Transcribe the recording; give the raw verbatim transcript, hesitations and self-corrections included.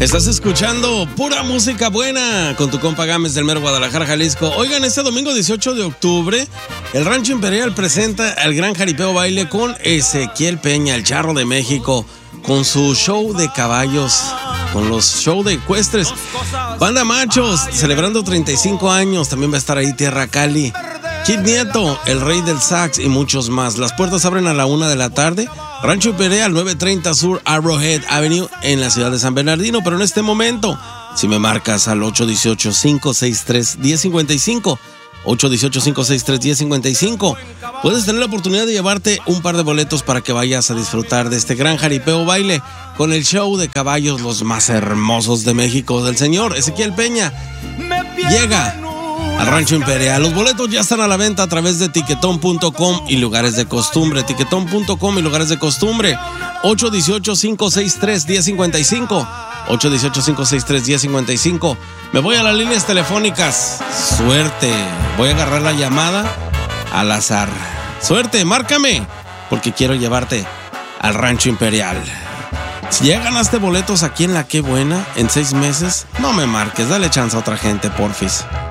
Estás escuchando pura música buena con tu compa Gámez del mero Guadalajara, Jalisco. Oigan, este domingo dieciocho de octubre, el Rancho Imperial presenta el Gran Jaripeo Baile con Ezequiel Peña, el Charro de México, con su show de caballos, con los shows de ecuestres. Banda Machos, celebrando treinta y cinco años, también va a estar ahí Tierra Cali. Kid Nieto, el Rey del Sax y muchos más. Las puertas abren a la una de la tarde. Rancho Imperial, novecientos treinta Sur Arrowhead Avenue en la ciudad de San Bernardino. Pero en este momento, si me marcas al ocho uno ocho, cinco seis tres, uno cero cinco cinco, ocho uno ocho, cinco seis tres, uno cero cinco cinco, puedes tener la oportunidad de llevarte un par de boletos para que vayas a disfrutar de este gran jaripeo baile con el show de caballos los más hermosos de México del señor Ezequiel Peña. Llega al Rancho Imperial. Los boletos ya están a la venta a través de tiquetón punto com y lugares de costumbre. tiquetón punto com y lugares de costumbre. ocho uno ocho, cinco seis tres, uno cero cinco cinco. ocho uno ocho, cinco seis tres, uno cero cinco cinco. Me voy a las líneas telefónicas. Suerte. Voy a agarrar la llamada al azar. Suerte, márcame, porque quiero llevarte al Rancho Imperial. Si ya ganaste boletos aquí en La Qué Buena en seis meses, no me marques. Dale chance a otra gente, porfis.